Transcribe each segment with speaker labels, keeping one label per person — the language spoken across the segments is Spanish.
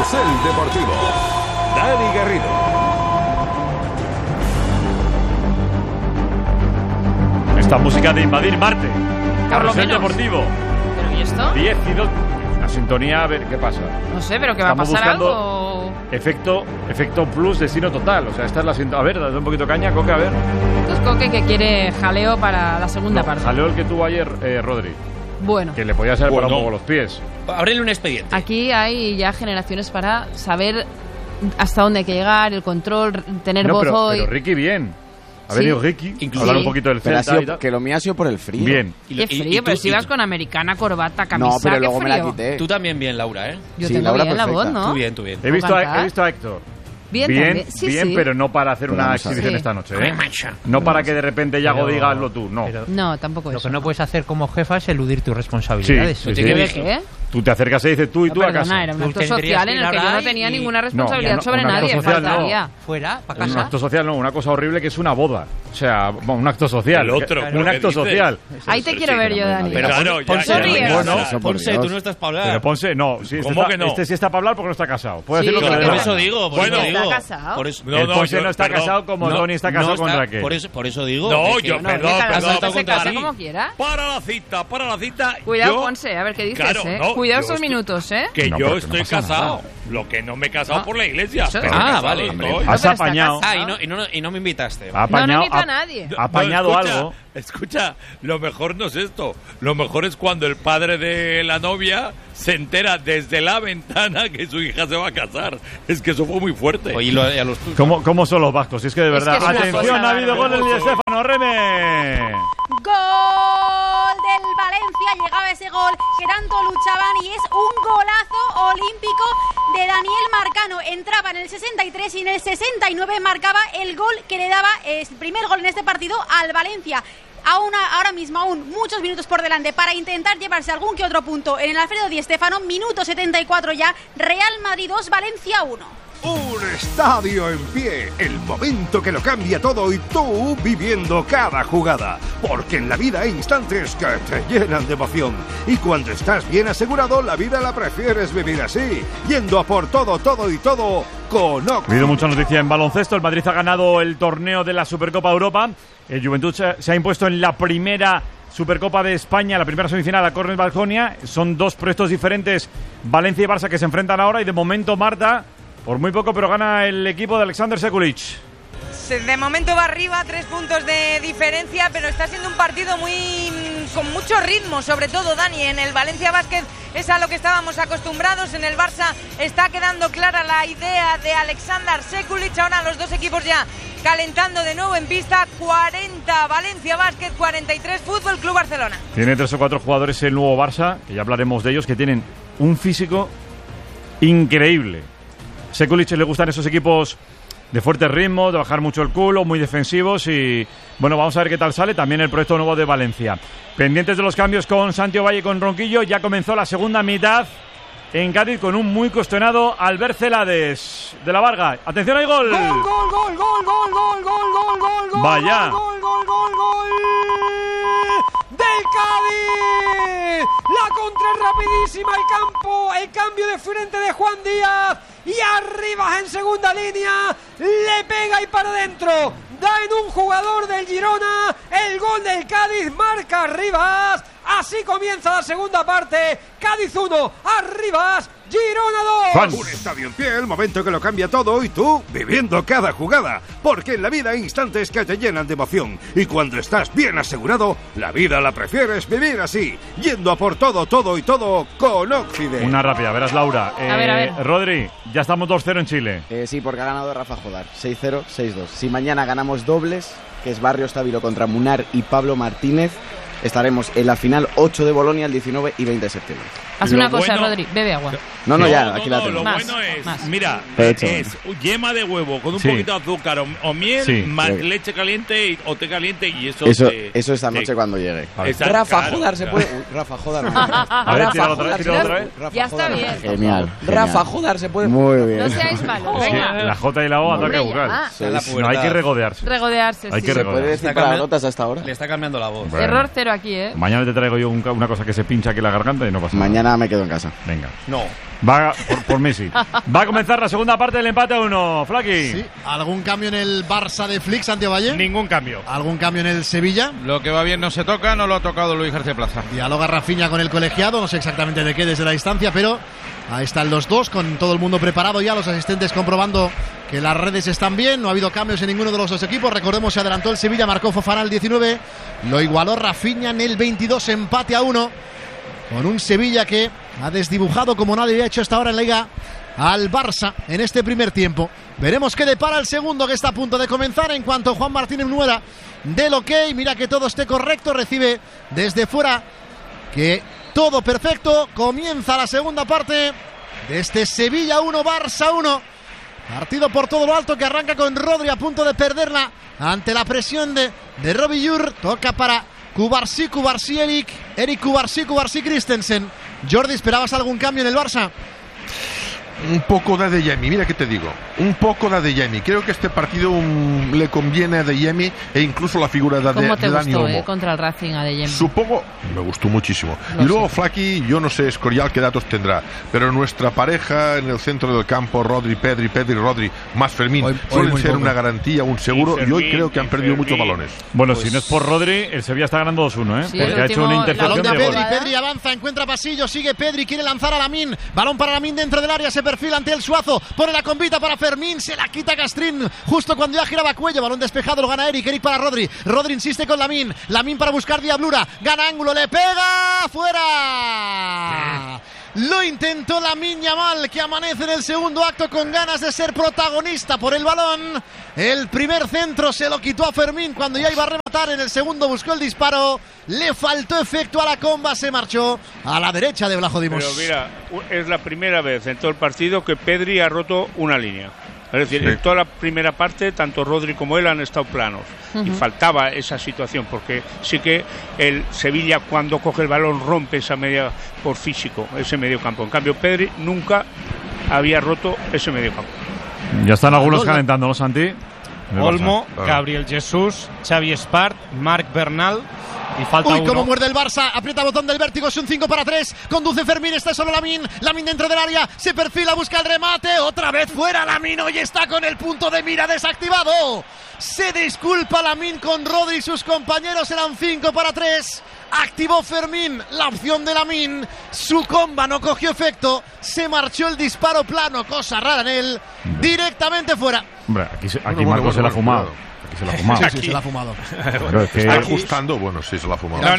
Speaker 1: Carrusel Deportivo. Dani Garrido.
Speaker 2: Esta música de Invadir Marte. Carrusel Deportivo.
Speaker 3: ¿Pero y esto?
Speaker 2: 10 y 2. La sintonía, a ver qué pasa.
Speaker 3: No sé, pero que va a pasar algo.
Speaker 2: Efecto plus, destino total. O sea, esta es la sintonía. A ver, dale un poquito caña, Coque, a ver.
Speaker 3: Esto es Coque que quiere jaleo para la segunda parte.
Speaker 2: Jaleo el que tuvo ayer, Rodri.
Speaker 3: Bueno.
Speaker 2: Que le podía salir para un poco los pies.
Speaker 4: Ábrele un expediente.
Speaker 3: Aquí hay ya generaciones para saber hasta dónde hay que llegar, el control, tener voz hoy.
Speaker 2: Pero Ricky bien. Ha venido Ricky, hablar un poquito del Celta y tal.
Speaker 5: Que lo mío ha sido por el frío.
Speaker 2: Bien.
Speaker 3: Qué frío, pero si vas con americana, corbata, camisa,
Speaker 5: no, pero luego
Speaker 3: qué
Speaker 5: me la
Speaker 3: frío.
Speaker 5: quité.
Speaker 4: Tú también bien, Laura, ¿eh?
Speaker 3: Yo
Speaker 5: sí,
Speaker 3: tengo
Speaker 5: Laura
Speaker 3: bien
Speaker 5: perfecta.
Speaker 3: la voz, ¿no?
Speaker 4: Tú bien.
Speaker 2: He visto a Héctor.
Speaker 3: Bien, sí.
Speaker 2: Pero no para hacer una exhibición
Speaker 3: sí.
Speaker 2: esta noche, ¿eh? No para que de repente Yago diga hazlo tú, no.
Speaker 3: No, tampoco
Speaker 6: Lo
Speaker 3: eso.
Speaker 6: que no puedes hacer como jefa es eludir tus responsabilidades.
Speaker 2: Sí.
Speaker 3: ¿Qué?
Speaker 2: Tú te acercas y dices tú y tú a casa.
Speaker 3: Era un acto social en el que yo no tenía ninguna responsabilidad sobre nadie. Faltaría.
Speaker 6: Fuera, para
Speaker 2: Un
Speaker 6: casa.
Speaker 2: acto social no, una cosa horrible que es una boda. O sea, un acto social.
Speaker 7: El otro,
Speaker 2: un acto social.
Speaker 3: Ahí te quiero ver yo, Dani.
Speaker 4: Pero
Speaker 7: claro,
Speaker 4: Ponce,
Speaker 2: Bueno,
Speaker 4: Ponce, tú no estás para hablar.
Speaker 2: Pero Ponce, no. Sí,
Speaker 7: ¿Cómo que no?
Speaker 2: Este sí está para hablar porque no está casado. Puede
Speaker 3: Sí,
Speaker 2: decir lo que le
Speaker 4: Por
Speaker 2: dé
Speaker 4: eso
Speaker 2: la
Speaker 4: digo,
Speaker 7: Bueno,
Speaker 3: ¿Está casado?
Speaker 4: Por eso,
Speaker 2: El Ponce no está
Speaker 7: perdón.
Speaker 2: casado como Tony está casado con Raquel.
Speaker 4: Por eso digo.
Speaker 7: No,
Speaker 4: que-
Speaker 7: yo,
Speaker 3: No,
Speaker 7: perdón,
Speaker 3: cada
Speaker 7: perdón.
Speaker 3: uno se casa
Speaker 4: ti.
Speaker 3: como quiera.
Speaker 7: Para la cita.
Speaker 3: Cuidado,
Speaker 7: yo-
Speaker 3: Ponce, a ver qué dices,
Speaker 7: Claro, no,
Speaker 3: Cuidado
Speaker 7: yo
Speaker 3: esos
Speaker 7: estoy-
Speaker 3: minutos,
Speaker 7: Que
Speaker 2: No,
Speaker 7: yo
Speaker 2: porque no
Speaker 7: estoy
Speaker 2: pasa
Speaker 7: casado.
Speaker 2: nada.
Speaker 7: Lo que no me he casado por la iglesia.
Speaker 3: Eso-
Speaker 7: pero
Speaker 4: Ah,
Speaker 7: casado
Speaker 4: vale.
Speaker 7: estoy.
Speaker 2: Has
Speaker 3: pero está
Speaker 2: apañado.
Speaker 3: casado.
Speaker 4: Y no me invitaste.
Speaker 2: Ha
Speaker 3: No
Speaker 2: apañado,
Speaker 3: invita a nadie.
Speaker 2: ha apañado
Speaker 7: No, escucha,
Speaker 2: algo.
Speaker 7: Escucha, lo mejor no es esto. Lo mejor es cuando el padre de la novia se entera desde la ventana que su hija se va a casar. Es que eso fue muy fuerte.
Speaker 4: Oye, y a los tuyos.
Speaker 2: ¿Cómo son los vascos? Es que de verdad.
Speaker 3: que es una
Speaker 2: Atención,
Speaker 3: cosa
Speaker 2: ha habido gol
Speaker 3: bárbara.
Speaker 2: de Stefano Reme.
Speaker 8: Gol del Valencia, llegaba ese gol que tanto luchaban y es un golazo olímpico de Daniel Marcano. Entraba en el 63 y en el 69 marcaba el gol que le daba el primer gol en este partido al Valencia. Ahora mismo aún muchos minutos por delante para intentar llevarse algún que otro punto en el Alfredo Di Stéfano. Minuto 74 ya, Real Madrid 2, Valencia 1.
Speaker 1: Un estadio en pie, el momento que lo cambia todo y tú viviendo cada jugada. Porque en la vida hay instantes que te llenan de emoción. Y cuando estás bien asegurado, la vida la prefieres vivir así. Yendo a por todo y todo con
Speaker 2: Ha habido mucha noticia en baloncesto. El Madrid ha ganado el torneo de la Supercopa Europa. El Juventud se ha impuesto en la primera Supercopa de España, la primera semifinal a Cornell Baskonia. Son dos proyectos diferentes, Valencia y Barça, que se enfrentan ahora. Y de momento, Marta, por muy poco, pero gana el equipo de Alexander Sekulic.
Speaker 9: De momento va arriba, 3 puntos de diferencia, pero está siendo un partido con mucho ritmo, sobre todo, Dani. En el Valencia Basket es a lo que estábamos acostumbrados, en el Barça está quedando clara la idea de Alexander Sekulic. Ahora los dos equipos ya calentando de nuevo en pista. 40 Valencia Basket, 43 Fútbol Club Barcelona.
Speaker 2: Tiene 3 o 4 jugadores el nuevo Barça, que ya hablaremos de ellos, que tienen un físico increíble. Sekulic le gustan esos equipos de fuerte ritmo, de bajar mucho el culo, muy defensivos y, bueno, vamos a ver qué tal sale también el proyecto nuevo de Valencia. Pendientes de los cambios con Santiago Valle y con Ronquillo, ya comenzó la segunda mitad en Cádiz con un muy cuestionado Albert Celades de la Varga. ¡Atención, hay gol!
Speaker 10: Gol.
Speaker 2: Vaya.
Speaker 10: Gol del Cádiz. La contra es rapidísima, el cambio de frente de Juan Díaz. Y arriba en segunda línea, le pega y para adentro, da en un jugador del Girona, el gol del Cádiz, marca Rivas. Así comienza la segunda parte, Cádiz 1, Arribas, Girona 2.
Speaker 1: Un estadio en pie, el momento que lo cambia todo y tú viviendo cada jugada. Porque en la vida hay instantes que te llenan de emoción. Y cuando estás bien asegurado, la vida la prefieres vivir así. Yendo a por todo y todo con Occident.
Speaker 2: Una rápida, verás, Laura.
Speaker 3: A ver.
Speaker 2: Rodri, ya estamos 2-0 en Chile.
Speaker 5: Sí, porque ha ganado Rafa Jodar. 6-0, 6-2. Si mañana ganamos dobles, que es Barrio Estábilo contra Munar y Pablo Martínez, estaremos en la final 8 de Bolonia el 19 y 20 de septiembre.
Speaker 3: Haz una cosa, Rodri, bebe agua.
Speaker 5: No, ya, aquí la tengo.
Speaker 7: Lo
Speaker 3: Más,
Speaker 7: bueno es,
Speaker 3: más.
Speaker 7: mira,
Speaker 5: Hecho.
Speaker 7: es yema de huevo con un
Speaker 2: Sí.
Speaker 7: poquito de azúcar o miel,
Speaker 2: Sí.
Speaker 7: más
Speaker 5: Sí.
Speaker 7: leche caliente o té caliente y eso
Speaker 5: Eso esta noche cuando llegue.
Speaker 2: A ver.
Speaker 7: Exacto,
Speaker 5: Rafa
Speaker 7: claro,
Speaker 5: Jodar se
Speaker 7: claro.
Speaker 5: puede... Rafa Jodar.
Speaker 2: A ver, tíralo otra vez.
Speaker 3: Ya está bien.
Speaker 5: Genial. Rafa Jodar se puede... Muy bien.
Speaker 3: No seáis malos,
Speaker 2: Sí,
Speaker 3: venga.
Speaker 2: la J y la O ataque
Speaker 3: Hombre,
Speaker 2: bucal.
Speaker 3: ya.
Speaker 2: No hay que regodearse.
Speaker 3: Regodearse,
Speaker 2: Hay
Speaker 3: sí.
Speaker 2: que
Speaker 5: ¿Se puede
Speaker 2: regodearse.
Speaker 5: decir palabrotas hasta ahora?
Speaker 4: Le está cambiando la voz.
Speaker 2: Bueno.
Speaker 3: Error cero aquí, ¿eh?
Speaker 2: Mañana te traigo hoy una cosa que se pincha aquí en la garganta y no pasa nada.
Speaker 5: Mañana me quedo en casa.
Speaker 2: Venga.
Speaker 7: No.
Speaker 2: Va por Messi. Va a comenzar la segunda parte del empate a 1. Flaki.
Speaker 11: Sí. ¿Algún cambio en el Barça de Flick, Santiago Valle?
Speaker 12: Ningún cambio.
Speaker 11: ¿Algún cambio en el Sevilla?
Speaker 4: Lo que va bien no se toca, no lo ha tocado Luis García Plaza.
Speaker 11: Dialoga Rafinha con el colegiado, no sé exactamente de qué desde la distancia, pero ahí están los dos, con todo el mundo preparado ya, los asistentes comprobando que las redes están bien, no ha habido cambios en ninguno de los dos equipos. Recordemos, se adelantó el Sevilla, marcó Fofana el 19, lo igualó Rafinha en el 22, empate a 1, con un Sevilla que ha desdibujado como nadie había hecho hasta ahora en la Liga al Barça en este primer tiempo. Veremos qué depara el segundo, que está a punto de comenzar. En cuanto Juan Martínez Nuera del ok, mira que todo esté correcto, recibe desde fuera que todo perfecto. Comienza la segunda parte de este Sevilla 1, Barça 1. Partido por todo lo alto que arranca con Rodri a punto de perderla ante la presión de Robbie Jur. Toca para Cubarsí, Eric Cubarsí, Christensen. Jordi, ¿esperabas algún cambio en el Barça?
Speaker 13: Un poco de Adeyemi, mira que te digo, un poco de Adeyemi. Creo que este partido le conviene a Adeyemi e incluso la figura de Dani Olmo.
Speaker 3: ¿Cómo te gustó contra el Racing, Adeyemi?
Speaker 13: Supongo, me gustó muchísimo. Y luego Flaki, yo no sé Escorial qué datos tendrá, pero nuestra pareja en el centro del campo, Rodri, Pedri, Rodri, más Fermín, suelen ser una garantía, un seguro, y hoy creo que han perdido muchos balones.
Speaker 2: Bueno, si no es por Rodri, el Sevilla está ganando 2-1, ¿eh?
Speaker 3: Sí,
Speaker 2: porque ha hecho una intercepción
Speaker 11: balón de
Speaker 2: de
Speaker 11: Pedri,
Speaker 2: gol.
Speaker 11: Pedri avanza, encuentra pasillo, sigue Pedri, quiere lanzar a Lamine, balón para Lamine dentro del área, se perfila ante el Suazo, pone la convita para Fermín, se la quita Castrín justo cuando ya giraba cuello, balón despejado, lo gana Eric para Rodri, Rodri insiste con Lamine para buscar diablura, gana ángulo, le pega, fuera. Lo intentó Lamine Yamal, que amanece en el segundo acto con ganas de ser protagonista por el balón. El primer centro se lo quitó a Fermín cuando ya iba a rematar. En el segundo buscó el disparo, le faltó efecto a la comba, se marchó a la derecha de Vlaho Dimos.
Speaker 12: Pero mira, es la primera vez en todo el partido que Pedri ha roto una línea. Es decir, en toda la primera parte, tanto Rodri como él han estado planos. Y faltaba esa situación, porque sí que el Sevilla, cuando coge el balón, rompe esa media por físico, ese medio campo. En cambio, Pedri nunca había roto ese medio campo.
Speaker 2: Ya están algunos calentando, ¿no, Santi?
Speaker 14: Olmo, Gabriel Jesús, Xavi Espart, Marc Bernal. Y falta uno.
Speaker 11: Cómo muerde el Barça, aprieta botón del vértigo, es un 5-3, conduce Fermín, está solo Lamine dentro del área, se perfila, busca el remate, otra vez fuera Lamine, hoy está con el punto de mira desactivado, se disculpa Lamine con Rodri y sus compañeros, eran 5-3, activó Fermín la opción de Lamine, su comba no cogió efecto, se marchó el disparo plano, cosa rara en él, directamente fuera.
Speaker 2: Hombre, aquí Marcos se la ha fumado. Se la ha fumado.
Speaker 11: Sí, se la ha fumado.
Speaker 2: Claro, es que
Speaker 13: está ajustando, bueno, sí, se la ha fumado.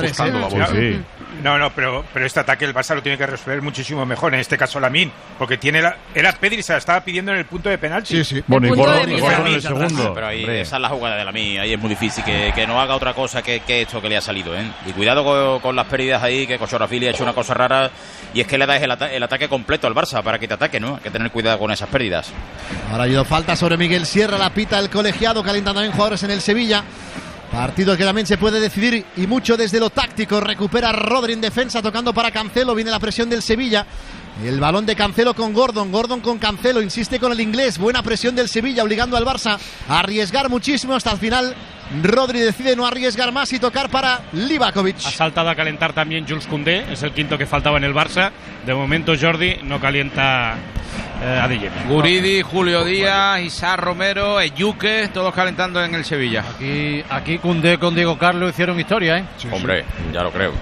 Speaker 14: No, pero este ataque el Barça lo tiene que resolver muchísimo mejor. En este caso Lamine, porque era Pedri, se la estaba pidiendo en el punto de penalti.
Speaker 11: Sí.
Speaker 2: Bueno, y Gordon en el segundo.
Speaker 15: Pero ahí, esa es la jugada de Lamine. Ahí es muy difícil que no haga otra cosa que esto que le ha salido, ¿eh? Y cuidado con las pérdidas ahí, que Kochorafili ha hecho una cosa rara, y es que le das el ataque completo al Barça para que te ataque, ¿no? Hay que tener cuidado con esas pérdidas.
Speaker 11: Ahora ha habido falta sobre Miguel Sierra, la pita el colegiado, calientan también jugadores en el Sevilla. Partido que también se puede decidir y mucho desde lo táctico. Recupera Rodri en defensa, tocando para Cancelo, viene la presión del Sevilla. El balón de Cancelo con Gordon con Cancelo, insiste con el inglés, buena presión del Sevilla, obligando al Barça a arriesgar muchísimo hasta el final. Rodri decide no arriesgar más y tocar para Livakovic.
Speaker 14: Ha saltado a calentar también Jules Koundé, es el quinto que faltaba en el Barça. De momento Jordi no calienta Adeyemi.
Speaker 4: Guridi, Julio Díaz, Isaac Romero, Eyuque, todos calentando en el Sevilla.
Speaker 16: Aquí Koundé con Diego Carlos hicieron historia, ¿eh?
Speaker 15: Sí, hombre, ya lo creo.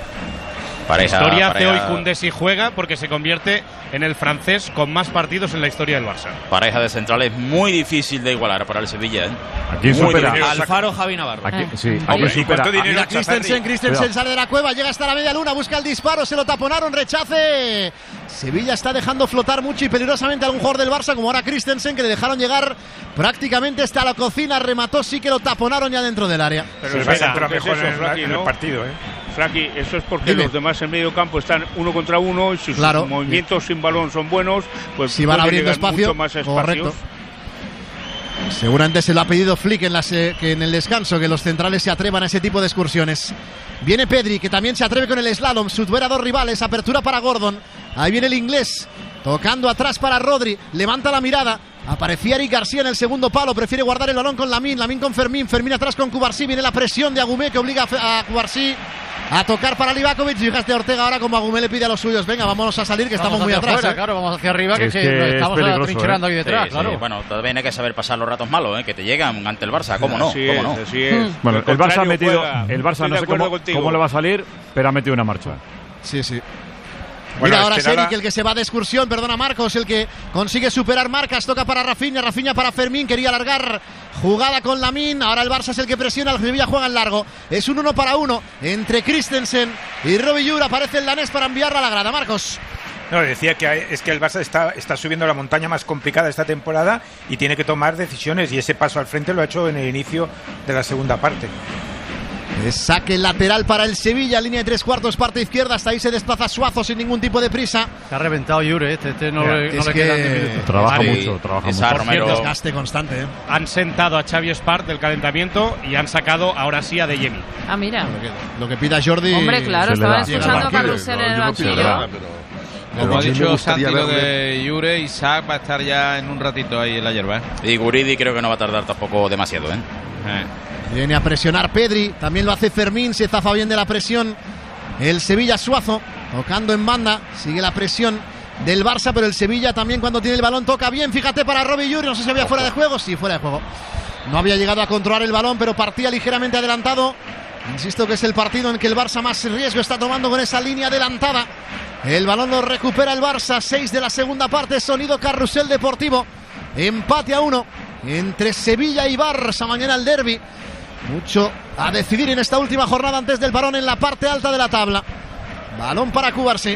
Speaker 14: Historia hace hoy Koundé si juega, porque se convierte en el francés con más partidos en la historia del Barça.
Speaker 15: Pareja de centrales muy difícil de igualar para el Sevilla, ¿eh?
Speaker 2: Aquí supera
Speaker 16: Alfaro, Javi Navarro.
Speaker 2: Aquí supera.
Speaker 11: Mira, Christensen sale de la cueva, llega hasta la media luna, busca el disparo, se lo taponaron, rechace. Sevilla está dejando flotar mucho y peligrosamente a algún jugador del Barça, como ahora Christensen, que le dejaron llegar prácticamente hasta la cocina, remató, sí que lo taponaron ya dentro del área.
Speaker 14: Pero el Barça entra mejor en el partido, ¿eh?
Speaker 12: Flaki, eso es porque los demás en medio campo están uno contra uno y sus movimientos sin balón son buenos, pues
Speaker 11: si van abriendo espacio,
Speaker 12: más
Speaker 11: correcto. Seguramente se lo ha pedido Flick que en el descanso, que los centrales se atrevan a ese tipo de excursiones. Viene Pedri, que también se atreve con el slalom, supera a dos rivales, apertura para Gordon. Ahí viene el inglés, tocando atrás para Rodri, levanta la mirada. Aparecía Eric García en el segundo palo, prefiere guardar el balón con Lamine con Fermín atrás con Cubarsí, viene la presión de Agumé que obliga a Cubarsí a tocar para Livakovic. Fíjate Ortega ahora como Agumé le pide a los suyos, venga, vámonos a salir que estamos muy atrás.
Speaker 16: Afuera, claro, vamos hacia arriba, que estamos trincherando ahí detrás, claro.
Speaker 15: Sí. Bueno, también hay que saber pasar los ratos malos, que te llegan ante el Barça, ¿cómo no?
Speaker 12: Así
Speaker 15: ¿Cómo no?
Speaker 12: Así es.
Speaker 2: Bueno, el Barça ha metido, el Barça no sé cómo le va a salir, pero ha metido una marcha.
Speaker 11: Sí.
Speaker 13: Bueno,
Speaker 11: Mira, ahora es
Speaker 13: nada...
Speaker 11: Eric el que se va de excursión, perdona Marcos, el que consigue superar marcas, toca para Rafinha para Fermín, quería alargar jugada con Lamine, ahora el Barça es el que presiona, el Sevilla juega en largo, es un 1-1 entre Christensen y Robbie Jura, aparece el danés para enviarla a la grada, Marcos.
Speaker 17: No, decía que es que el Barça está subiendo la montaña más complicada esta temporada y tiene que tomar decisiones, y ese paso al frente lo ha hecho en el inicio de la segunda parte.
Speaker 11: Saque lateral para el Sevilla, línea de 3/4, parte izquierda, hasta ahí se desplaza Suazo sin ningún tipo de prisa.
Speaker 16: Se ha reventado Jure, no le queda ni minutos.
Speaker 2: Trabaja mucho.
Speaker 11: Romero. Desgaste constante.
Speaker 14: Han sentado a Xavi Espart del calentamiento y han sacado ahora sí a De Jemi.
Speaker 3: Ah, mira.
Speaker 11: Lo que pida Jordi.
Speaker 3: Hombre, claro, estaban escuchando a Carrusel en el banquillo.
Speaker 4: Como ha dicho Santi, lo de Jure, Isaac va a estar ya en un ratito ahí en la hierba.
Speaker 15: Y Guridi creo que no va a tardar tampoco demasiado.
Speaker 11: Viene a presionar Pedri, también lo hace Fermín, se zafa bien de la presión el Sevilla. Suazo tocando en banda, sigue la presión del Barça, pero el Sevilla también cuando tiene el balón toca bien, fíjate para Robbie Jure, no sé si había fuera de juego, sí, fuera de juego, no había llegado a controlar el balón, pero partía ligeramente adelantado. Insisto que es el partido en que el Barça más riesgo está tomando con esa línea adelantada. El balón lo recupera el Barça, 6 de la segunda parte, sonido Carrusel Deportivo, empate a 1 entre Sevilla y Barça, mañana el derbi. Mucho a decidir en esta última jornada antes del parón en la parte alta de la tabla. Balón para Cubarsí.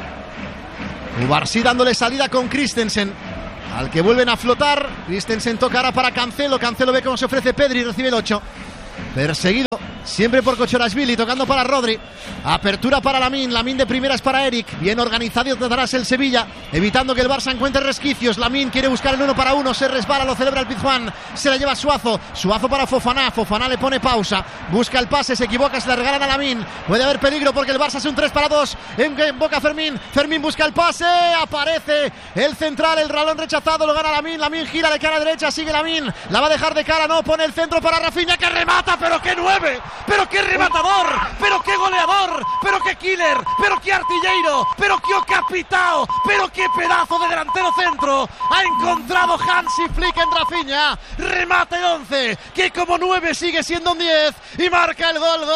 Speaker 11: Cubarsí dándole salida con Christensen, al que vuelven a flotar. Christensen tocará para Cancelo. Cancelo ve cómo se ofrece Pedri, recibe el 8. Perseguido siempre por Kochorashvili, tocando para Rodri. Apertura para Lamine. Lamine de primeras para Eric. Bien organizado detrás el Sevilla, evitando que el Barça encuentre resquicios. Lamine quiere buscar el 1-1. Se resbala, lo celebra el Pizjuán. Se la lleva Suazo. Suazo para Fofana. Fofana le pone pausa. Busca el pase, se equivoca, se la regalan a Lamine. Puede haber peligro porque el Barça es un 3-2. En boca Fermín. Fermín busca el pase. Aparece el central. El balón rechazado. Lo gana Lamine. Lamine gira de cara derecha. Sigue Lamine. La va a dejar de cara. No, pone el centro para Rafinha, que remata. Pero qué 9. Pero qué rematador, pero qué goleador, pero qué killer, pero qué artillero, pero qué capitao, pero qué pedazo de delantero centro ha encontrado Hansi Flick en Rafinha. Remate 11, que como 9 sigue siendo un 10 y marca el gol.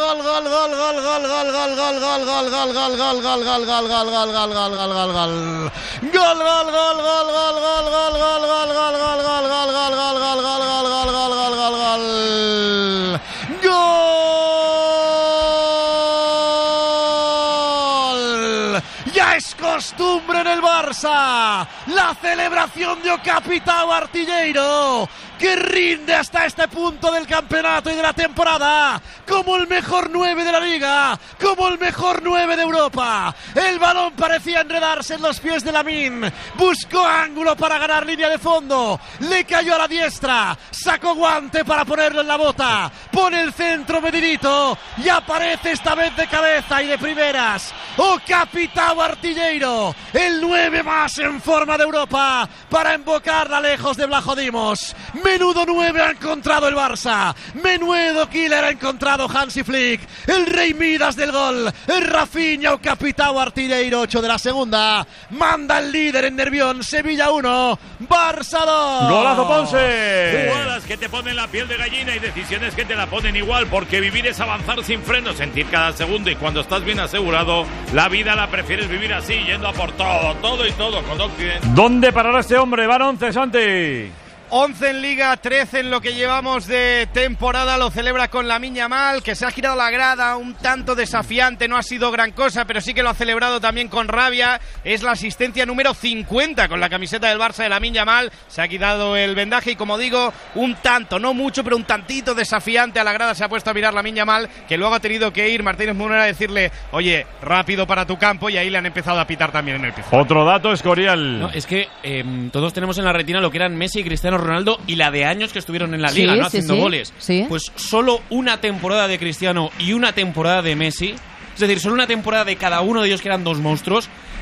Speaker 11: Ya es costumbre en el Barça la celebración de Capitao Artilleiro, que rinde hasta este punto del campeonato y de la temporada como el mejor 9 de la liga, como el mejor 9 de Europa. El balón parecía enredarse en los pies de Lamine, buscó ángulo para ganar línea de fondo, le cayó a la diestra, sacó guante para ponerlo en la bota, pone el centro medidito y aparece esta vez de cabeza y de primeras. Capitao Artilleiro, el 9 más en forma de Europa para invocarla lejos de Vlachodimos. Menudo 9 ha encontrado el Barça, menudo killer ha encontrado Hansi Flick, el rey Midas del gol, el Rafinha o Capitao Artilleiro. 8 de la segunda, manda el líder en Nervión. Sevilla 1, Barça 2.
Speaker 2: ¡Golazo Ponce!
Speaker 7: Jugadas que te ponen la piel de gallina y decisiones que te la ponen igual, porque vivir es avanzar sin freno, sentir cada segundo, y cuando estás bien asegurado, la vida la prefieres vivir así, yendo a por todo y todo con Occident.
Speaker 2: ¿Dónde parará este hombre? Van 11, Santi.
Speaker 18: 11 en Liga, 13 en lo que llevamos de temporada. Lo celebra con Lamine Yamal, que se ha girado la grada un tanto desafiante. No ha sido gran cosa, pero sí que lo ha celebrado también con rabia. Es la asistencia número 50 con la camiseta del Barça de Lamine Yamal. Se ha quitado el vendaje y, como digo, un tanto, no mucho, pero un tantito desafiante a la grada se ha puesto a mirar Lamine Yamal, que luego ha tenido que ir Martínez Munera a decirle: oye, rápido para tu campo, y ahí le han empezado a pitar también en el piso.
Speaker 2: Otro dato, Escorial.
Speaker 14: No, es que todos tenemos en la retina lo que eran Messi y Cristiano Ronaldo y la de años que estuvieron en la Liga, ¿no? Haciendo goles.
Speaker 3: Sí.
Speaker 14: Pues solo una temporada de Cristiano y una temporada de Messi, es decir, solo una temporada de cada uno de ellos, que eran dos monstruos,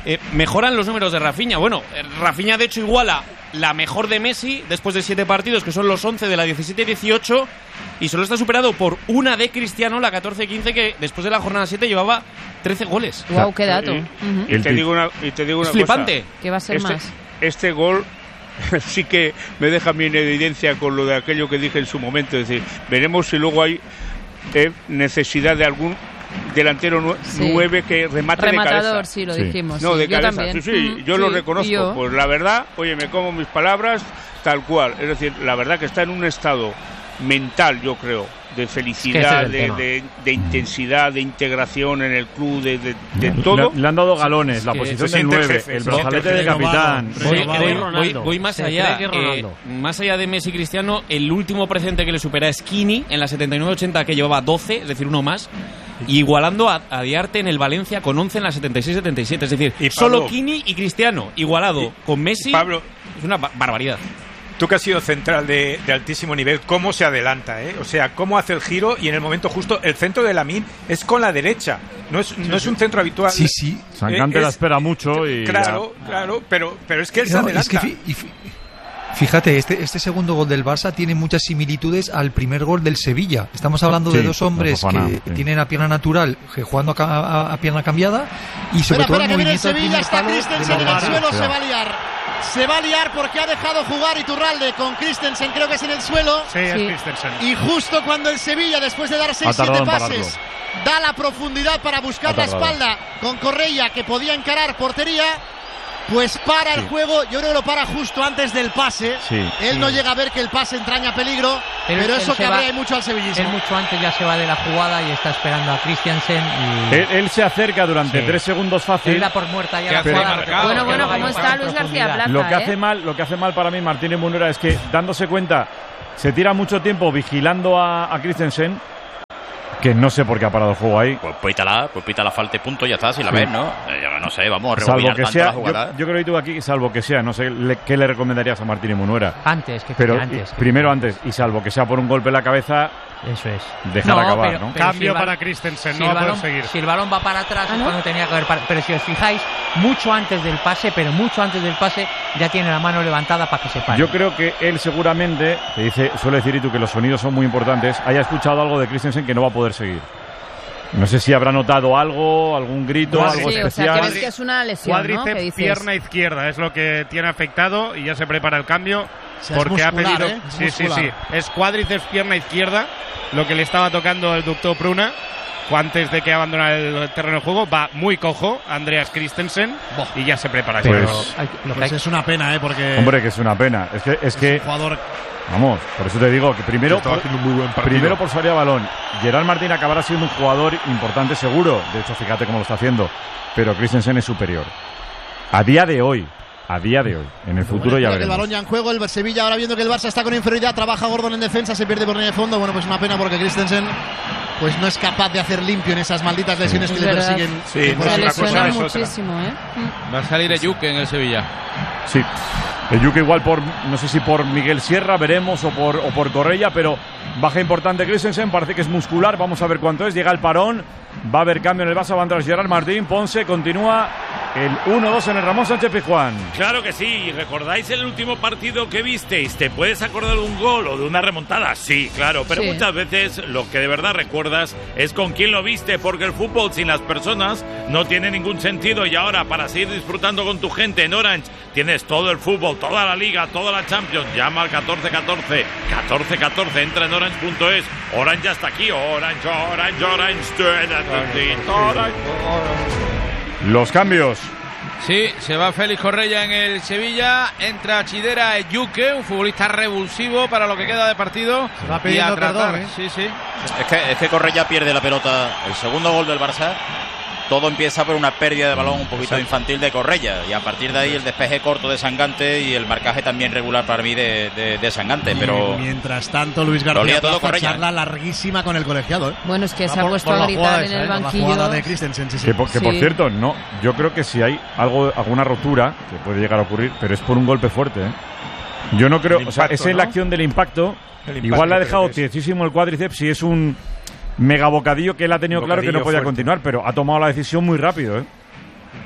Speaker 19: mejoran los números de Rafinha. Bueno, Rafinha de hecho iguala la mejor de Messi después de 7 partidos, que son los 11 de la 17-18, y solo está superado por una de Cristiano, la 14-15, que después de la jornada 7 llevaba 13 goles.
Speaker 3: Wow, qué dato.
Speaker 12: Y te digo una
Speaker 19: es flipante.
Speaker 12: Cosa.
Speaker 3: ¿Qué va a ser más?
Speaker 12: Este gol sí que me deja a mí en evidencia con lo de aquello que dije en su momento. Es decir, veremos si luego hay necesidad de algún delantero 9 que remate de cabeza.
Speaker 3: Sí, lo dijimos.
Speaker 12: No, de
Speaker 3: yo
Speaker 12: cabeza.
Speaker 3: También.
Speaker 12: Sí, yo lo reconozco. Pues la verdad, oye, me como mis palabras tal cual. Es decir, la verdad que está en un estado mental, yo creo, de felicidad, de intensidad, de integración en el club, de todo.
Speaker 2: Le han dado galones, la posición del 9, el brazalete de capitán.
Speaker 19: Voy más allá. Más allá de Messi y Cristiano, el último precedente que le supera es Kini en la 79-80, que llevaba 12, es decir, uno más, y igualando a Diarte en el Valencia con 11 en la 76-77. Es decir, solo Kini y Cristiano igualado con Messi.
Speaker 17: Pablo,
Speaker 19: es una barbaridad.
Speaker 17: Tú que has sido central de altísimo nivel, ¿cómo se adelanta? O sea, ¿cómo hace el giro? Y en el momento justo, el centro de Lamine es con la derecha. No es un centro habitual.
Speaker 2: Sí. Sangante la espera mucho y...
Speaker 17: Claro, pero es que él se adelanta.
Speaker 20: Fíjate, este segundo gol del Barça tiene muchas similitudes al primer gol del Sevilla. Estamos hablando de dos hombres que tienen a pierna natural, jugando a pierna cambiada, y sobre todo el movimiento del primer palo.
Speaker 11: Christensen en el suelo, se va a liar porque ha dejado jugar Iturralde con Christensen, creo que es en el suelo.
Speaker 14: Sí, es Christensen.
Speaker 11: Y justo cuando el Sevilla, después de dar 6-7 pases, da la profundidad para buscar la espalda con Correia, que podía encarar portería, pues para el juego. Yo creo que lo para justo antes del pase. Él no llega a ver que el pase entraña peligro, pero eso cabrea mucho al sevillismo.
Speaker 6: Él mucho antes ya se va de la jugada y está esperando a Christensen.
Speaker 2: Él se acerca durante 3 segundos fácil.
Speaker 6: Él da por muerta ya la jugada.
Speaker 3: Bueno, ¿cómo está Luis García Plaza?
Speaker 2: Lo que hace mal para mí Martínez Munera es que, dándose cuenta, se tira mucho tiempo vigilando a Christensen, que no sé por qué ha parado el juego ahí.
Speaker 15: Pues pita la falta y punto, ya está, si la ves, ¿no? No sé, vamos a rebobinar tanto
Speaker 2: sea,
Speaker 15: la jugada.
Speaker 2: Yo creo que tú aquí, salvo que sea, no sé qué le recomendarías a Martínez Munuera.
Speaker 6: Antes.
Speaker 2: Primero antes, y salvo que sea por un golpe en la cabeza,
Speaker 6: eso es.
Speaker 2: Dejar acabar, ¿no?
Speaker 14: Cambio para Christensen, no va a poder seguir.
Speaker 6: Si el balón va para atrás es cuando tenía que haber pero si os fijáis, mucho antes del pase, ya tiene la mano levantada para que se pare.
Speaker 2: Yo creo que él seguramente, suele decir tú que los sonidos son muy importantes, haya escuchado algo de Christensen que no va a poder seguir. No sé si habrá notado algo, algún grito, algo especial.
Speaker 3: O sea, que ves que es una lesión,
Speaker 14: cuádriceps,
Speaker 3: ¿no?
Speaker 14: pierna izquierda es lo que tiene afectado y ya se prepara el cambio. Porque
Speaker 11: muscular,
Speaker 14: ha pedido.
Speaker 11: Sí.
Speaker 14: Es cuádriceps, pierna izquierda, lo que le estaba tocando el ducto Pruna antes de que abandonara el terreno de juego. Va muy cojo Andreas Christensen y ya se prepara.
Speaker 11: Pues es una pena, porque...
Speaker 2: Hombre, que es una pena. Es que
Speaker 11: un jugador...
Speaker 2: Vamos, por eso te digo que primero por salida de balón, Gerard Martín acabará siendo un jugador importante seguro. De hecho, fíjate cómo lo está haciendo. Pero Christensen es superior. A día de hoy. En el futuro ya veremos.
Speaker 11: El balón ya en juego, el Sevilla ahora viendo que el Barça está con inferioridad, trabaja Gordon en defensa, se pierde por línea de fondo. Bueno, pues una pena porque Christensen pues no es capaz de hacer limpio en esas malditas lesiones que le persiguen.
Speaker 3: Se lesionan muchísimo,
Speaker 4: Va a salir Eyuke en el Sevilla.
Speaker 2: Sí. Eyuke igual no sé si por Miguel Sierra, veremos, o por Correia, pero baja importante Christensen, parece que es muscular, vamos a ver cuánto es. Llega el parón, va a haber cambio en el Barça, va a entrar Gerard Martín, Ponce, continúa el 1-2 en el Ramón Sánchez Pizjuán.
Speaker 7: Claro que sí. ¿Recordáis el último partido que visteis? ¿Te puedes acordar de un gol o de una remontada? Sí, claro, pero muchas veces lo que de verdad recuerdas es con quién lo viste, porque el fútbol sin las personas no tiene ningún sentido. Y ahora, para seguir disfrutando con tu gente en Orange, tienes todo el fútbol, toda la Liga, toda la Champions. Llama al 1414, entra en orange.es. Orange ya está aquí. Orange.
Speaker 2: Los cambios.
Speaker 4: Sí, se va Félix Correia en el Sevilla, entra Chidera Eyuke, un futbolista revulsivo para lo que queda de partido.
Speaker 11: Se va pidiendo perdón, ¿eh?
Speaker 15: Sí. Es que Correia pierde la pelota. El segundo gol del Barça, todo empieza por una pérdida de balón un poquito infantil de Correia, y a partir de ahí el despeje corto de Sangante y el marcaje también regular para mí de Sangante. Pero
Speaker 11: mientras tanto Luis García Plaza, charla larguísima con el colegiado, ¿eh?
Speaker 3: Bueno, es que se ha puesto a gritar en el banquillo
Speaker 11: de Christensen,
Speaker 2: que por cierto, no, yo creo que si hay alguna rotura que puede llegar a ocurrir, pero es por un golpe fuerte, ¿eh? Yo no creo, impacto, es en la acción del impacto, igual le ha dejado tiesísimo el cuádriceps y es un mega bocadillo que él ha tenido claro que no podía continuar, pero ha tomado la decisión muy rápido, ¿eh?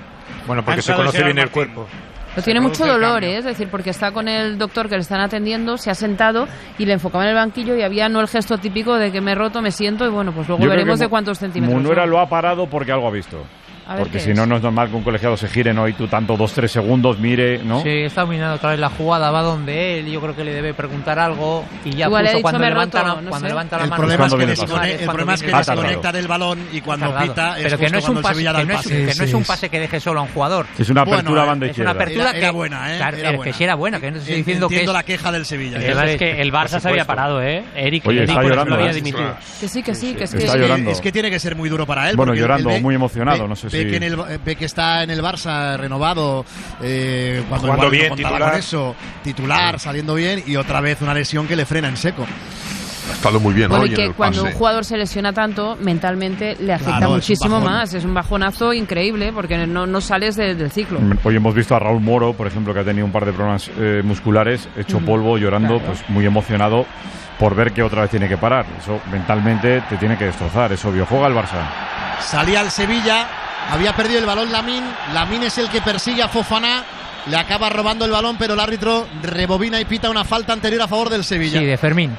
Speaker 17: Bueno, porque se conoce bien el cuerpo.
Speaker 3: Pero tiene mucho dolor, es decir, porque está con el doctor que le están atendiendo, se ha sentado y le enfocaba en el banquillo y había no el gesto típico de que me he roto, me siento y bueno, pues luego veremos de cuántos centímetros.
Speaker 2: Munuera lo ha parado porque algo ha visto. Porque si no, no es normal que un colegiado se gire, ¿no? Y tú tanto 2-3 segundos, mire, ¿no?
Speaker 6: Sí, está mirando otra vez la jugada, va donde él, yo creo que le debe preguntar algo y ya
Speaker 3: igual
Speaker 6: justo cuando levanta la
Speaker 11: mano.
Speaker 6: El
Speaker 11: problema es que desconecta del balón y cuando pita es
Speaker 6: pero que no es un pase, que no es un pase que deje solo a un jugador.
Speaker 2: Es una apertura a banda izquierda.
Speaker 6: Es una apertura
Speaker 11: era buena,
Speaker 6: claro, que sí era buena, que no estoy diciendo que
Speaker 11: entiendo la queja del Sevilla.
Speaker 16: Es que el Barça se había parado, Eric.
Speaker 2: Oye, está llorando.
Speaker 3: Que sí, que
Speaker 2: está llorando.
Speaker 11: Es que tiene que ser muy duro para él.
Speaker 2: Bueno, llorando, muy emocionado, no sé si...
Speaker 11: Que está en el Barça renovado
Speaker 17: cuando bien,
Speaker 11: titular, saliendo bien y otra vez una lesión que le frena en seco.
Speaker 13: Ha estado muy bien
Speaker 3: bueno,
Speaker 13: hoy
Speaker 3: y que
Speaker 13: en el
Speaker 3: cuando
Speaker 13: pase.
Speaker 3: un jugador se lesiona tanto, mentalmente le afecta muchísimo más. Es un bajonazo increíble porque no sales del ciclo.
Speaker 2: Hoy hemos visto a Raúl Moro, por ejemplo, que ha tenido un par de problemas musculares, hecho polvo, llorando, pues muy emocionado por ver que otra vez tiene que parar. Eso mentalmente te tiene que destrozar, es obvio. Juega el Barça.
Speaker 11: Salía el Sevilla. Había perdido el balón Lamine es el que persigue a Fofana, le acaba robando el balón, pero el árbitro rebobina y pita una falta anterior a favor del Sevilla.
Speaker 6: Sí, de Fermín,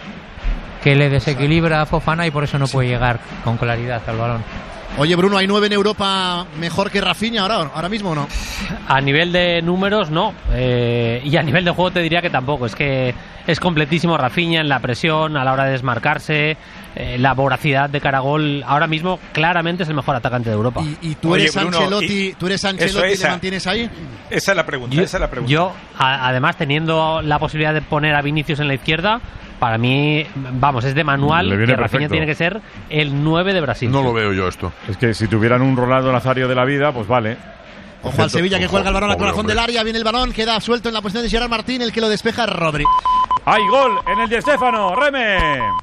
Speaker 6: que le desequilibra a Fofana y por eso no puede llegar con claridad al balón.
Speaker 11: Oye, Bruno, ¿hay 9 en Europa mejor que Rafinha ahora mismo o no?
Speaker 16: A nivel de números, no. Y a nivel de juego te diría que tampoco. Es que es completísimo Rafinha en la presión, a la hora de desmarcarse, la voracidad de cara a gol. Ahora mismo, claramente es el mejor atacante de Europa.
Speaker 11: ¿Y tú eres Ancelotti, y le mantienes ahí?
Speaker 17: Esa es la pregunta.
Speaker 16: Yo, además, teniendo la posibilidad de poner a Vinicius en la izquierda, para mí, vamos, es de manual que Rafinha tiene que ser el 9 de Brasil.
Speaker 13: No lo veo yo esto.
Speaker 2: Es que si tuvieran un Ronaldo Nazario de la vida, pues vale.
Speaker 11: Ojo al Sevilla que cuelga el balón al corazón del área, viene el balón, queda suelto en la posición de Gerard Martín, el que lo despeja es Rodri.
Speaker 2: ¡Hay gol en el Di Stéfano! ¡Reme!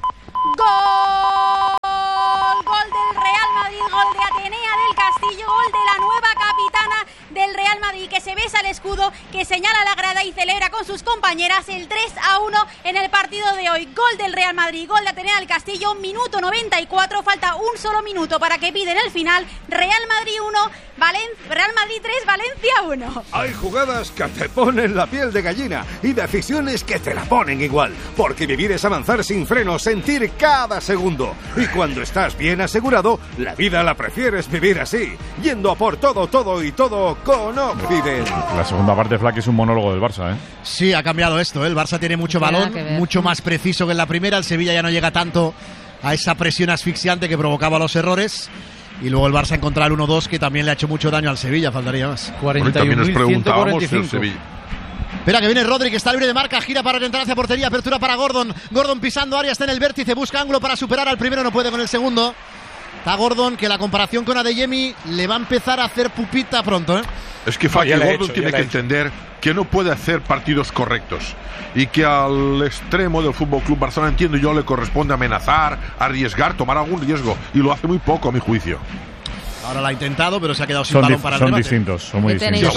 Speaker 8: Gol del Real Madrid, gol de Atenea del Castillo, gol de la nueva capitana del Real Madrid, que se besa el escudo, que señala la grada y celebra con sus compañeras el 3-1 en el partido de hoy. Gol del Real Madrid, gol de Atenea del Castillo, minuto 94, falta un solo minuto para que piden el final. Real Madrid 1, Real Madrid 3, Valencia 1.
Speaker 1: Hay jugadas que te ponen la piel de gallina y decisiones que te la ponen igual, porque vivir es avanzar sin freno, sentir cada segundo. Y cuando estás bien asegurado, la vida la prefieres vivir así, yendo a por todo y todo con Occident.
Speaker 2: La segunda parte, Flack, es un monólogo del Barça, ¿eh?
Speaker 11: Sí, ha cambiado esto, El Barça tiene mucho balón, mucho más preciso que en la primera. El Sevilla ya no llega tanto a esa presión asfixiante que provocaba los errores. Y luego el Barça encontrará el 1-2, que también le ha hecho mucho daño al Sevilla, faltaría más.
Speaker 13: 41.145.
Speaker 11: Espera, que viene Rodri, que está libre de marca, gira para orientar hacia portería, apertura para Gordon. Gordon pisando área, está en el vértice, busca ángulo para superar al primero, no puede con el segundo. Está Gordon, que la comparación con Adeyemi le va a empezar a hacer pupita pronto,
Speaker 13: Es que Gordon tiene que entender que no puede hacer partidos correctos y que al extremo del Fútbol Club Barcelona, entiendo yo, le corresponde amenazar, arriesgar, tomar algún riesgo, y lo hace muy poco a mi juicio.
Speaker 11: Ahora la ha intentado, pero se ha quedado sin balón para el remate.
Speaker 2: Son muy distintos.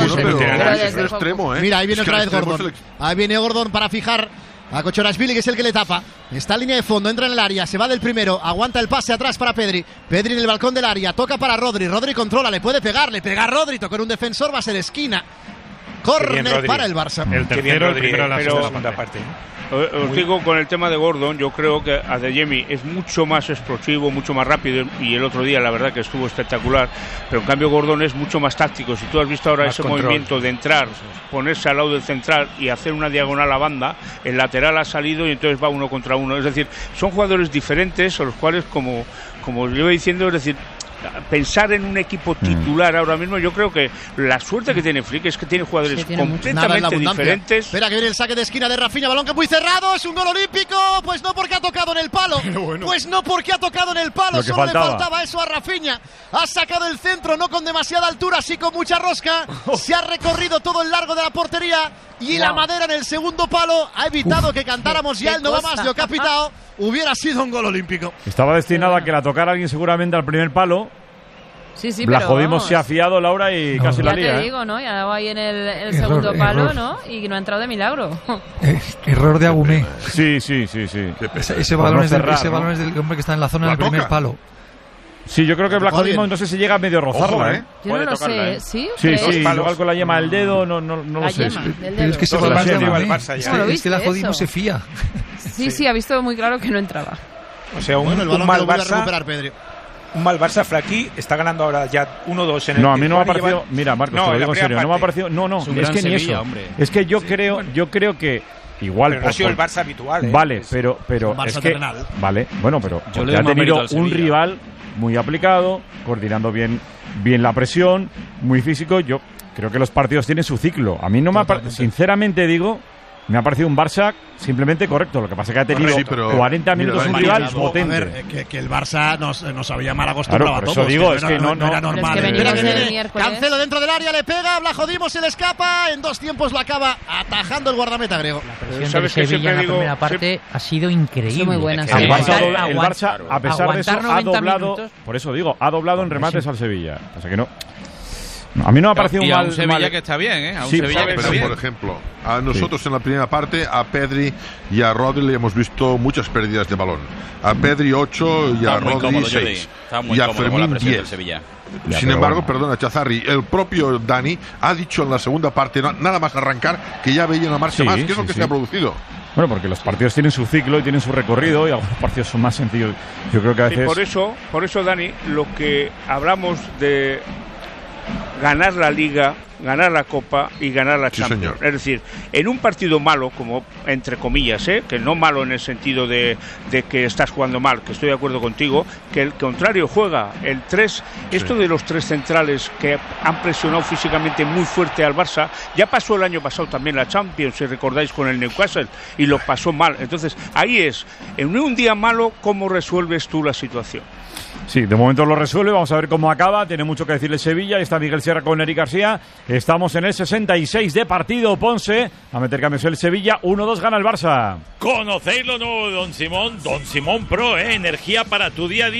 Speaker 11: Mira, ahí viene otra vez Gordon. Ahí viene Gordon para fijar a Kochorashvili, que es el que le tapa. Está en línea de fondo, entra en el área, se va del primero, aguanta el pase atrás para Pedri. Pedri en el balcón del área, toca para Rodri. Rodri controla, le puede pegar, le pega a Rodri, toca en un defensor, va a ser esquina. Córner para el Barça.
Speaker 17: El tercero, el primero, la segunda parte.
Speaker 12: Os digo, con el tema de Gordon, yo creo que Adeyemi es mucho más explosivo, mucho más rápido, y el otro día la verdad que estuvo espectacular, pero en cambio Gordon es mucho más táctico. Si tú has visto ahora ese movimiento de entrar, ponerse al lado del central y hacer una diagonal a banda, el lateral ha salido y entonces va uno contra uno. Es decir, son jugadores diferentes, a los cuales, como yo iba diciendo, es decir, pensar en un equipo titular ahora mismo, yo creo que la suerte que tiene Flick es que tiene jugadores completamente diferentes.
Speaker 11: Espera, que viene el saque de esquina de Rafinha, balón que muy cerrado, es un gol olímpico, pues no porque ha tocado en el palo, solo le faltaba eso a Rafinha. Ha sacado el centro, no con demasiada altura, sí con mucha rosca, se ha recorrido todo el largo de la portería y la madera en el segundo palo ha evitado que cantáramos ya el no va más, lo que ha pitado. Hubiera sido un gol olímpico.
Speaker 2: Estaba destinado a que la tocara alguien seguramente al primer palo.
Speaker 3: Sí,
Speaker 2: la
Speaker 3: pero
Speaker 2: jodimos,
Speaker 3: vamos.
Speaker 2: Se ha fiado Laura y casi la lía.
Speaker 3: Ya te digo, ¿no? Y ha dado ahí en el segundo palo, ¿no? Y no ha entrado de milagro.
Speaker 20: Error de Agumé.
Speaker 2: Sí.
Speaker 20: Ese balón es del hombre que está en la zona del primer palo.
Speaker 2: Sí, yo creo que Vlaho Dimos no sé si llega a medio rozarla, ¿eh?
Speaker 3: Yo no lo sé, ¿sí?
Speaker 2: Sí, igual con la yema del dedo, no lo sé.
Speaker 20: Pero es que se va es que Vlaho Dimos se fía.
Speaker 3: Sí, ha visto muy claro que no entraba.
Speaker 17: O sea, un mal Barça. Un mal Barça, Flaky está ganando ahora ya 1-2 en el.
Speaker 2: No, a mí no me ha parecido. Mira, Marcos, te lo digo en serio, no me ha parecido. No, es que ni eso. Es que yo creo que. Igual,
Speaker 17: pero no ha sido el Barça habitual.
Speaker 2: Vale, pero es que vale, bueno, pero ya ha tenido un rival muy aplicado, coordinando bien la presión, muy físico. Yo creo que los partidos tienen su ciclo. A mí no me ha parecido, sinceramente digo, me ha parecido un Barça simplemente correcto. Lo que pasa es que ha tenido 40 minutos un rival potente.
Speaker 11: A ver, que el Barça nos había mal acostumbrado a todos.
Speaker 2: Eso digo, es que no
Speaker 11: era normal.
Speaker 3: Mira que viene.
Speaker 11: Cancelo dentro del área, le pega, Vlaho Dimos se le escapa, en 2 tiempos lo acaba atajando el guardameta griego.
Speaker 6: La presión del Sevilla en la primera parte ha sido increíble.
Speaker 3: Muy buena.
Speaker 2: El Barça, a pesar de eso, ha doblado, por eso digo, ha doblado en remates al Sevilla. O sea que no. A mí no me ha parecido
Speaker 4: un Sevilla que está bien, ¿eh? A un Sevilla que está bien.
Speaker 13: Por ejemplo, a nosotros en la primera parte, a Pedri y a Rodri le hemos visto muchas pérdidas de balón. A Pedri 8 y a Rodri 6. Y a Fermín 10. Sin embargo, perdona, Chazarri, el propio Dani ha dicho en la segunda parte, nada más arrancar, que ya veía una marcha más. ¿Qué es lo que se ha producido?
Speaker 2: Bueno, porque los partidos tienen su ciclo y tienen su recorrido y algunos partidos son más sencillos. Yo creo que a veces...
Speaker 12: Por eso, Dani, lo que hablamos de ganar la Liga, ganar la Copa y ganar la Champions. Es decir, en un partido malo, como entre comillas, que no malo en el sentido de que estás jugando mal, que estoy de acuerdo contigo, que el contrario juega el 3, esto de los 3 centrales que han presionado físicamente muy fuerte al Barça, ya pasó el año pasado también la Champions, si recordáis, con el Newcastle, y lo pasó mal. Entonces, ahí es, en un día malo, ¿cómo resuelves tú la situación?
Speaker 2: Sí, de momento lo resuelve, vamos a ver cómo acaba. Tiene mucho que decirle Sevilla, está Miguel Sierra con Eric García. Estamos en el 66 de partido. Ponce a meter cambios el Sevilla, 1-2 gana el Barça.
Speaker 7: ¿Conocéis lo nuevo de Don Simón? Don Simón Pro, energía para tu día a día.